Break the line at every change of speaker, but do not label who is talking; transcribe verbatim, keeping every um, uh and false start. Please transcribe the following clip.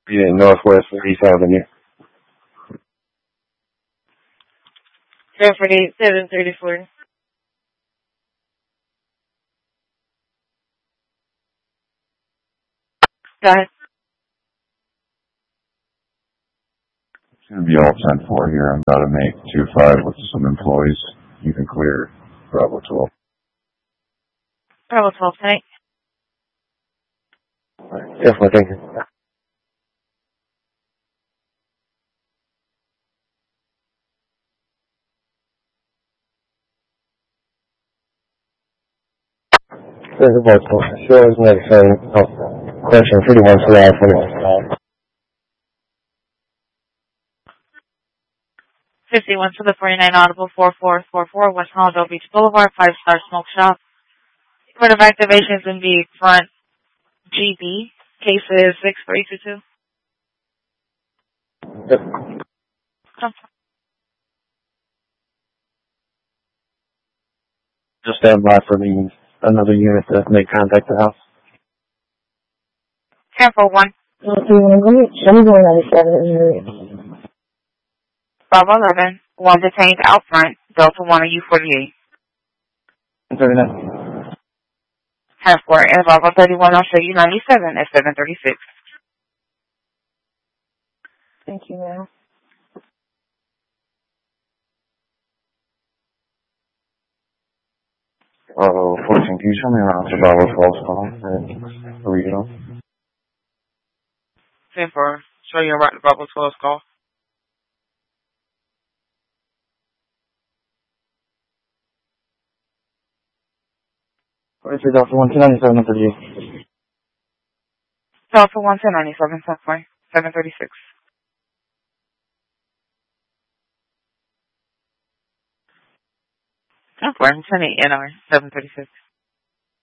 Yeah, Northwest East Avenue.
Crawford eight seven thirty-four. Go ahead.
It's going to be all ten four here. I'm about to make two five with some employees. You can clear Bravo twelve.
Bravo twelve tonight.
Definitely, thank you. There's a vote. Sure, isn't that the same? Oh, question thirty-one for that one.
fifty-one to the forty-nine Audible four four four four West Hollandale Beach Boulevard, five Star Smoke Shop. Court of activations in the front G B. Case is six three two two.
Yep. Just stand by for the another unit to make contact the house.
ten four one.
Uh, do you want to go? Let me go ninety-seven.
Bravo eleven. One detained out front. Delta one and U forty-eight.
thirty-nine.
ten four. And Bravo thirty-one, I'll show you ninety-seven at seven thirty-six.
Thank you, ma'am.
Bravo fourteen, can you show me around to Bravo twelve call and regional?
ten four. Show you around the Bravo twelve call.
forty-three Delta one two ninety-seven up to you.
Delta one two ninety-seven, ten four. seven thirty-six. ten four. ten eight N R. seven thirty-six.